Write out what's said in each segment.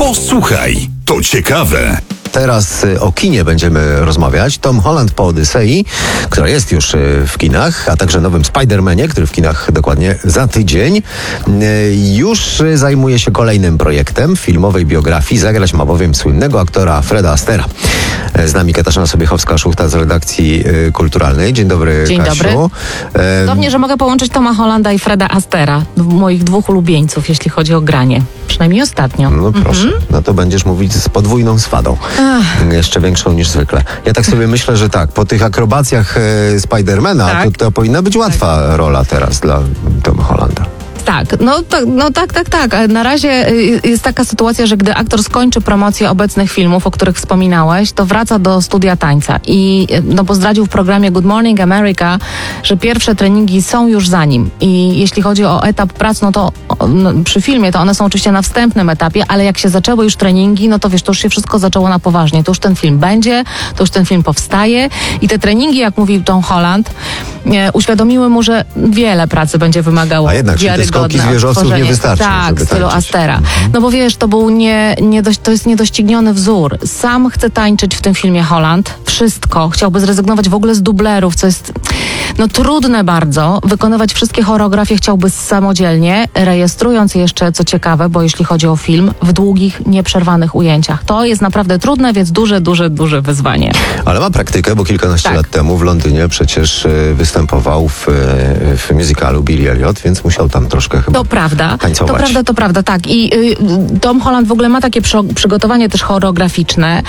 Posłuchaj, to ciekawe. Teraz o kinie będziemy rozmawiać. Tom Holland po Odysei, która jest już w kinach, a także nowym Spider-Manie, który w kinach dokładnie za tydzień, już zajmuje się kolejnym projektem filmowej biografii. Zagrać ma bowiem słynnego aktora Freda Astera. Z nami Katarzyna Sobiechowska-Szuchta z redakcji kulturalnej. Dzień dobry, Dzień Kasiu. dobry. Cudownie, że mogę połączyć Toma Hollanda i Freda Astera, moich dwóch ulubieńców, jeśli chodzi o granie. Przynajmniej ostatnio. No proszę, no to będziesz mówić z podwójną swadą. Jeszcze większą niż zwykle. Ja tak sobie myślę, że tak, po tych akrobacjach Spidermana, Tak. to powinna być łatwa rola teraz dla Toma Hollanda. Tak, tak. Na razie jest taka sytuacja, że gdy aktor skończy promocję obecnych filmów, o których wspominałeś, to wraca do studia tańca i bo zdradził w programie Good Morning America, że pierwsze treningi są już za nim i jeśli chodzi o etap prac, przy filmie to one są oczywiście na wstępnym etapie, ale jak się zaczęły już treningi, no to wiesz, to już się wszystko zaczęło na poważnie, to już ten film będzie, to już ten film powstaje i te treningi, jak mówił Tom Holland, uświadomiły mu, że wiele pracy będzie wymagało. A jednak, czyli te skoki zwierzowców nie wystarczą, tak, żeby w stylu tańczyć. Astera. No bo wiesz, to był to jest niedościgniony wzór. Sam chce tańczyć w tym filmie Holland. Wszystko. Chciałby zrezygnować w ogóle z dublerów, co jest trudne bardzo. Wykonywać wszystkie choreografie chciałby samodzielnie, rejestrując je jeszcze, co ciekawe, bo jeśli chodzi o film, w długich, nieprzerwanych ujęciach. To jest naprawdę trudne, więc duże wyzwanie. Ale ma praktykę, bo kilkanaście Tak. lat temu w Londynie przecież występował w musicalu Billy Elliot, więc musiał tam troszkę chyba To prawda, tańcować. to prawda, tak. I Tom Holland w ogóle ma takie przygotowanie też choreograficzne,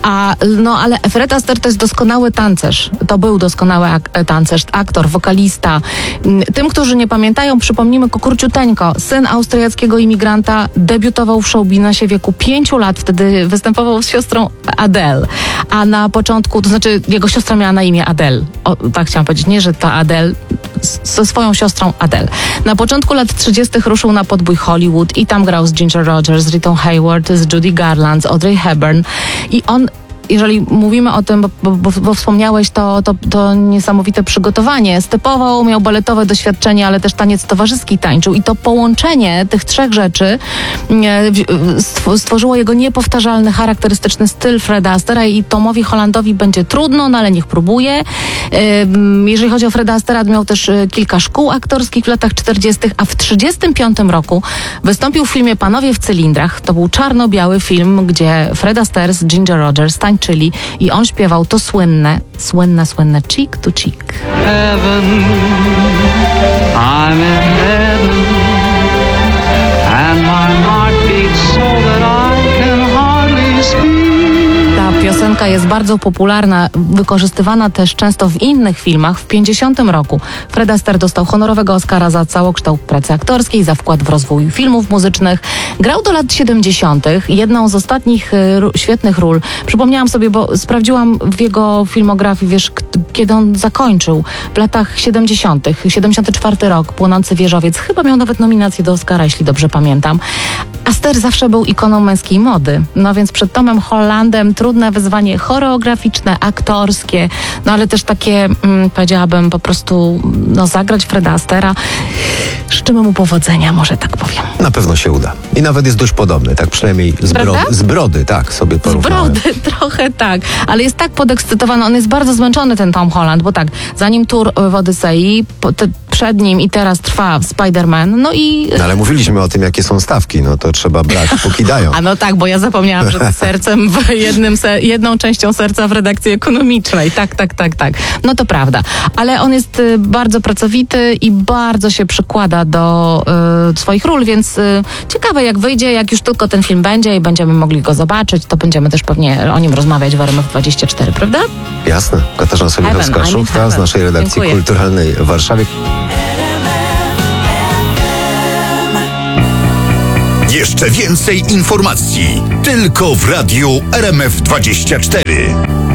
ale Fred Astaire to jest doskonały tancerz. To był doskonały tancerz, aktor, wokalista. Tym, którzy nie pamiętają, przypomnimy go króciuteńko. Syn austriackiego imigranta, debiutował w showbiznesie w wieku 5 lat. Wtedy występował z siostrą Adele. A na początku, to znaczy jego siostra miała na imię Adele. Tak chciałam powiedzieć, nie, że ta Adele, ze swoją siostrą Adele. Na początku lat 30. ruszył na podbój Hollywood i tam grał z Ginger Rogers, z Ritą Hayward, z Judy Garland, z Audrey Hepburn. I on, jeżeli mówimy o tym, bo wspomniałeś, to niesamowite przygotowanie. Stepował, miał baletowe doświadczenie, ale też taniec towarzyski tańczył. I to połączenie tych trzech rzeczy stworzyło jego niepowtarzalny, charakterystyczny styl Freda Astera i Tomowi Hollandowi będzie trudno, ale niech próbuje. Jeżeli chodzi o Freda Astera, miał też kilka szkół aktorskich w latach 40., a w 1935 roku wystąpił w filmie Panowie w cylindrach. To był czarno-biały film, gdzie Fred Astaire z Ginger Rogers tańczyli i on śpiewał to słynne Cheek to Cheek. Heaven, I'm in heaven, and my heart beats so that I can hardly speak. Ta piosenka jest bardzo popularna, wykorzystywana też często w innych filmach. W 50 roku Fred Astaire dostał honorowego Oscara za całokształt pracy aktorskiej, za wkład w rozwój filmów muzycznych. Grał do lat 70. Jedną z ostatnich świetnych ról. Przypomniałam sobie, bo sprawdziłam w jego filmografii, wiesz, kiedy on zakończył. W latach 70. 74 rok, Płonący wieżowiec. Chyba miał nawet nominację do Oscara, jeśli dobrze pamiętam. Astaire zawsze był ikoną męskiej mody. No więc przed Tomem Hollandem trudne wyzwanie choreograficzne, aktorskie, ale też takie, powiedziałabym, po prostu zagrać Freda Astera. Życzymy mu powodzenia, może tak powiem. Na pewno się uda. I nawet jest dość podobny, tak przynajmniej z brody, tak, sobie Z porównałem. brody trochę tak, ale jest tak podekscytowany, on jest bardzo zmęczony, ten Tom Holland, bo tak, zanim tour w Odysei, przed nim i teraz trwa Spider-Man, No ale mówiliśmy o tym, jakie są stawki, no to trzeba brać, póki dają. tak, bo ja zapomniałam, że sercem jedną częścią serca w redakcji ekonomicznej. Tak. No to prawda. Ale on jest bardzo pracowity i bardzo się przykłada do swoich ról, więc ciekawe jak wyjdzie, jak już tylko ten film będzie i będziemy mogli go zobaczyć, to będziemy też pewnie o nim rozmawiać w RMF24, prawda? Jasne. Katarzyna Sobiechowska-Szuchta z naszej redakcji Dziękuję. kulturalnej w Warszawie. Jeszcze więcej informacji tylko w radiu RMF24.